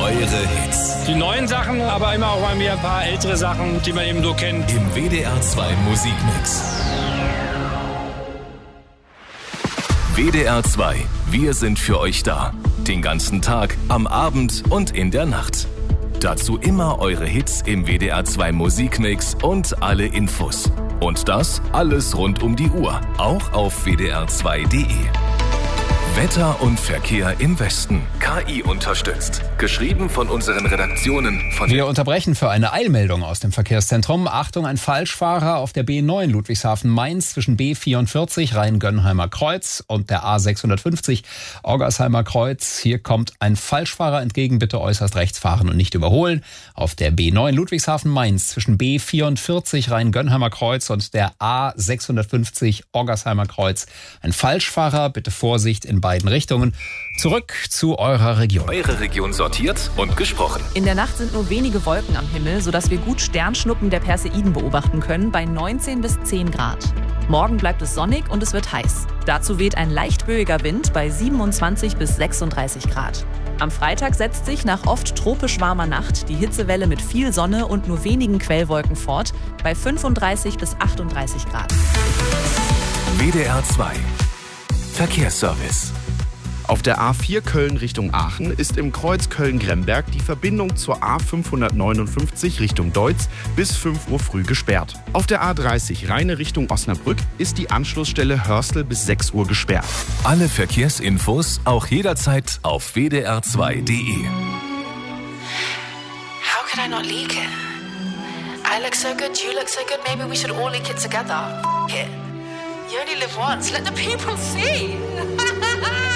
Eure Hits. Die neuen Sachen, aber immer auch mal wieder ein paar ältere Sachen, die man eben so kennt. Im WDR 2 Musikmix. WDR 2, wir sind für euch da. Den ganzen Tag, am Abend und in der Nacht. Dazu immer eure Hits im WDR 2 Musikmix und alle Infos. Und das alles rund um die Uhr, auch auf wdr2.de. Wetter und Verkehr im Westen. KI unterstützt. Geschrieben von unseren Redaktionen von... Wir unterbrechen für eine Eilmeldung aus dem Verkehrszentrum. Achtung, ein Falschfahrer auf der B9 Ludwigshafen-Mainz zwischen B44 Rhein-Gönnheimer Kreuz und der A650 Orgersheimer Kreuz. Hier kommt ein Falschfahrer entgegen. Bitte äußerst rechts fahren und nicht überholen. Auf der B9 Ludwigshafen-Mainz zwischen B44 Rhein-Gönnheimer Kreuz und der A650 Orgersheimer Kreuz. Ein Falschfahrer, bitte Vorsicht in beiden Richtungen. Zurück zu eurer Region. Eure Region sortiert und gesprochen. In der Nacht sind nur wenige Wolken am Himmel, sodass wir gut Sternschnuppen der Perseiden beobachten können bei 19 bis 10 Grad. Morgen bleibt es sonnig und es wird heiß. Dazu weht ein leicht böiger Wind bei 27 bis 36 Grad. Am Freitag setzt sich nach oft tropisch warmer Nacht die Hitzewelle mit viel Sonne und nur wenigen Quellwolken fort bei 35 bis 38 Grad. WDR 2 Verkehrsservice. Auf der A4 Köln Richtung Aachen ist im Kreuz Köln-Gremberg die Verbindung zur A559 Richtung Deutz bis 5 Uhr früh gesperrt. Auf der A30 Rheine Richtung Osnabrück ist die Anschlussstelle Hörstel bis 6 Uhr gesperrt. Alle Verkehrsinfos auch jederzeit auf wdr2.de. How could I not leak it? I look so good, you look so good, maybe we should all leak it together. It. You only live once, let the people see.